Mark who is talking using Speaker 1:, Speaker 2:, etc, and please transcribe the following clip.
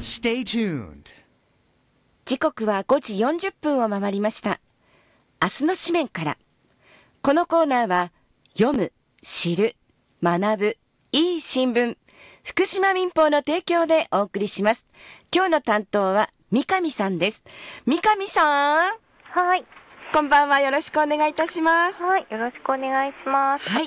Speaker 1: Stay tuned.
Speaker 2: 時刻は5時40分を回りました。明日の紙面から。このコーナーは、読む、知る、学ぶ、いい新聞、福島民報の提供でお送りします。今日の担当は三上さんです。三上さん。
Speaker 3: はい。
Speaker 2: こんばんは。よろしくお願いいたします。
Speaker 3: はい。よろしくお願いします。
Speaker 2: はい。